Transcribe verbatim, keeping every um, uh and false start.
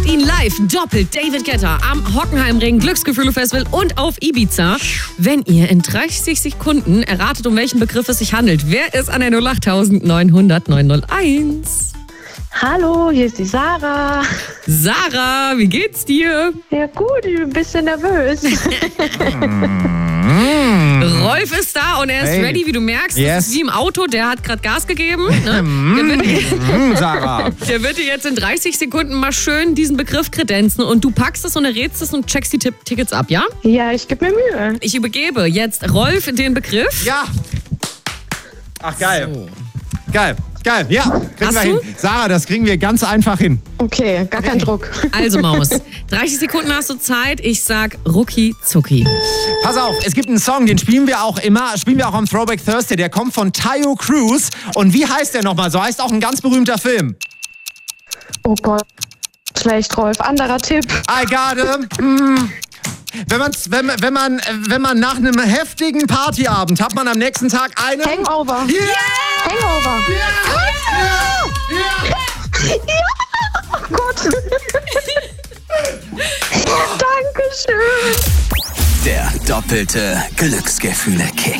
ihn live, doppelt David Guetta am Hockenheimring Glücksgefühle Festival und auf Ibiza. Wenn ihr in dreißig Sekunden erratet, um welchen Begriff es sich handelt, wer ist an der null acht neun null null neun null eins? Hallo, hier ist die Sarah. Sarah, wie geht's dir? Ja gut, ich bin ein bisschen nervös. Rolf ist da und er ist Hey. ready, wie du merkst. Yes. Das ist wie im Auto, der hat gerade Gas gegeben. Ne? Der, wird, Mm, Sarah. der wird dir jetzt in dreißig Sekunden mal schön diesen Begriff kredenzen und du packst es und errätst es und checkst die Tipp- Tickets ab, ja? Ja, ich gebe mir Mühe. Ich übergebe jetzt Rolf den Begriff. Ja. Ach, geil. Geil. Geil. Ja, kriegen Hast wir du? hin. Sarah, das kriegen wir ganz einfach hin. Okay, gar kein Druck. Also Maus, dreißig Sekunden hast du Zeit. Ich sag Rucki Zucki. Pass auf, es gibt einen Song, den spielen wir auch immer, spielen wir auch am Throwback Thursday, der kommt von Tayo Cruz. Und wie heißt der nochmal? So heißt auch ein ganz berühmter Film. Oh Gott, schlecht, Rolf. Anderer Tipp. I got him. Mm. Wenn, man's, wenn, wenn, man, wenn man nach einem heftigen Partyabend hat man am nächsten Tag einen... Hangover. Yeah! Hangover. Ja! Oh Gott. Dankeschön. Der doppelte Glücksgefühle-Kick.